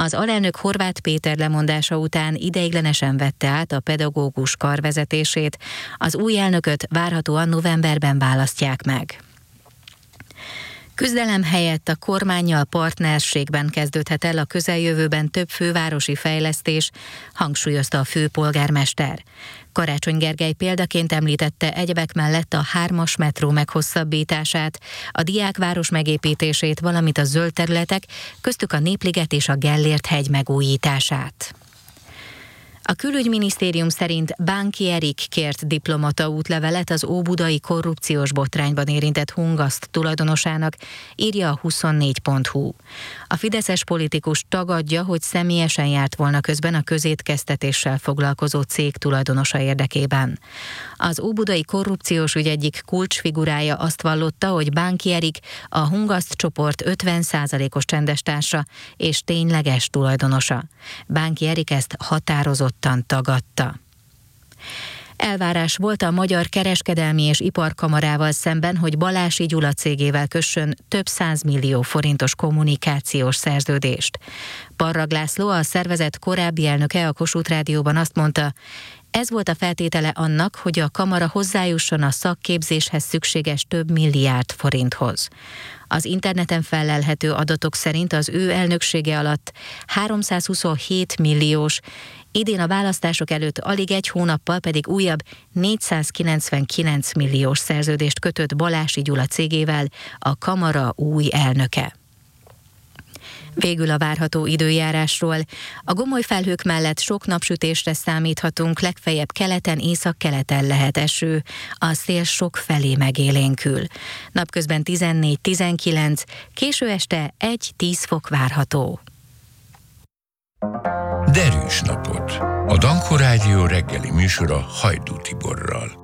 Az alelnök Horváth Péter lemondása után ideiglenesen vette át a pedagógus kar vezetését, az új elnököt várhatóan novemberben választják meg. Küzdelem helyett a kormánnyal partnerségben kezdődhet el a közeljövőben több fővárosi fejlesztés, hangsúlyozta a főpolgármester. Karácsony Gergely példaként említette egyebek mellett a 3-as metró meghosszabbítását, a Diákváros megépítését, valamint a zöld területek, köztük a Népliget és a Gellért-hegy megújítását. A külügyminisztérium szerint Bánki Erik kért diplomata útlevelet az óbudai korrupciós botrányban érintett Hungaszt tulajdonosának, írja a 24.hu. A fideszes politikus tagadja, hogy személyesen járt volna közben a közétkeztetéssel foglalkozó cég tulajdonosa érdekében. Az óbudai korrupciós ügy egyik kulcsfigurája azt vallotta, hogy Bánki Erik a Hungaszt csoport 50%-os csendestársa és tényleges tulajdonosa. Bánki Erik ezt határozottan tagadta. Elvárás volt a Magyar Kereskedelmi és Iparkamarával szemben, hogy Balási Gyula cégével kössön több 100 millió forintos kommunikációs szerződést. Parrag László, a szervezet korábbi elnöke a Kossuth Rádióban azt mondta, ez volt a feltétele annak, hogy a kamara hozzájusson a szakképzéshez szükséges több milliárd forinthoz. Az interneten fellelhető adatok szerint az ő elnöksége alatt 327 milliós, idén a választások előtt alig egy hónappal pedig újabb 499 milliós szerződést kötött Balási Gyula cégével a kamara új elnöke. Végül a várható időjárásról. A gomoly felhők mellett sok napsütésre számíthatunk, legfeljebb keleten, északkeleten lehet eső, a szél sok felé megélénkül. Napközben 14-19, késő este 1-10 fok várható. Derűs napot! A Danko Rádió reggeli műsora Hajdú Tiborral.